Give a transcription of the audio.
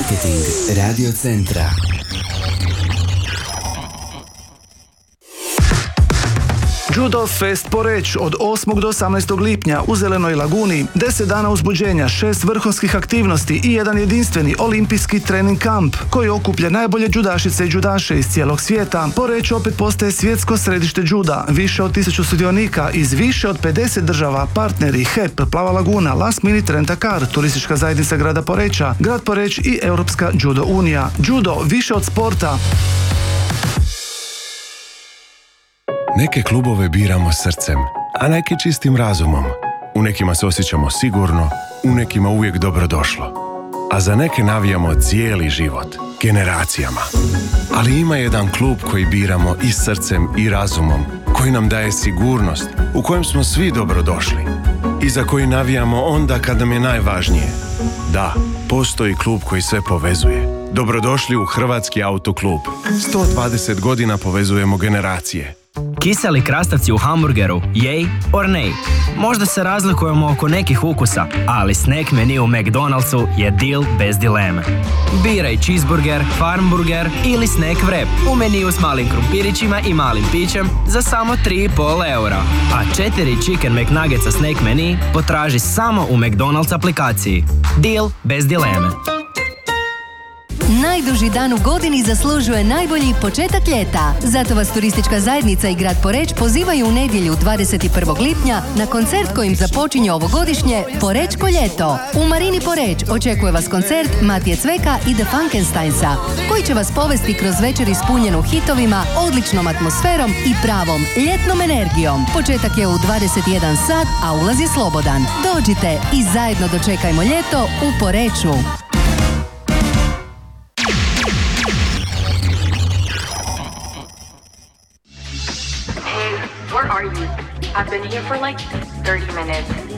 Marketing Radio Centra. Judo Fest Poreč od 8. do 18. lipnja u Zelenoj laguni, 10 dana uzbuđenja, 6 vrhunskih aktivnosti i jedan jedinstveni olimpijski trening kamp koji okuplja najbolje judašice i judaše iz cijelog svijeta. Poreč opet postaje svjetsko središte juda, više od 1000 sudionika iz više od 50 država, partneri HEP, Plava laguna, Last Minute Rent a Car, turistička zajednica grada Poreča, grad Poreć i Europska judo unija. Judo više od sporta. Neke klubove biramo srcem, a neke čistim razumom. U nekima se osjećamo sigurno, u nekima uvijek dobrodošlo. A za neke navijamo cijeli život, generacijama. Ali ima jedan klub koji biramo i srcem i razumom, koji nam daje sigurnost, u kojem smo svi dobrodošli. I za koji navijamo onda kad nam je najvažnije. Da, postoji klub koji sve povezuje. Dobrodošli u Hrvatski autoklub. 120 godina povezujemo generacije. Kiseli krastavci u hamburgeru, yay or nay? Možda se razlikujemo oko nekih ukusa, ali snack menu u McDonald'su je deal bez dileme. Biraj cheeseburger, farmburger ili snack wrap u meniju s malim krumpirićima i malim pićem za samo 3,5 eura. A 4 Chicken McNuggetsa snack menu potraži samo u McDonald's aplikaciji. Deal bez dileme. Najduži dan u godini zaslužuje najbolji početak ljeta. Zato vas turistička zajednica i grad Poreč pozivaju u nedjelju 21. lipnja na koncert kojim započinje ovogodišnje Porečko ljeto. U Marini Poreč očekuje vas koncert Matije Cveka i The Funkensteinsa, koji će vas povesti kroz večer ispunjenu hitovima, odličnom atmosferom i pravom ljetnom energijom. Početak je u 21 sat, a ulaz je slobodan. Dođite i zajedno dočekajmo ljeto u Poreču. Where are you? I've been here for like 30 minutes.